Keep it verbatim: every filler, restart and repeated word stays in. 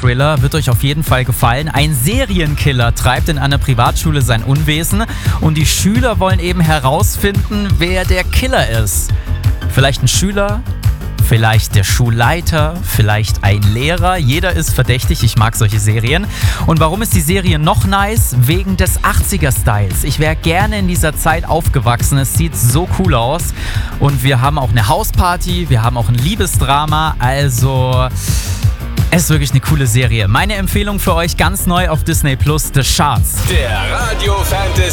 Thriller, wird euch auf jeden Fall gefallen. Ein Serienkiller treibt in einer Privatschule sein Unwesen und die Schüler wollen eben herausfinden, wer der Killer ist. Vielleicht ein Schüler, vielleicht der Schulleiter, vielleicht ein Lehrer. Jeder ist verdächtig, ich mag solche Serien. Und warum ist die Serie noch nice? Wegen des achtziger-Styles. Ich wäre gerne in dieser Zeit aufgewachsen. Es sieht so cool aus. Und wir haben auch eine Hausparty, wir haben auch ein Liebesdrama. Also, es ist wirklich eine coole Serie. Meine Empfehlung für euch ganz neu auf Disney Plus, The Shards. Der Radio Fantasy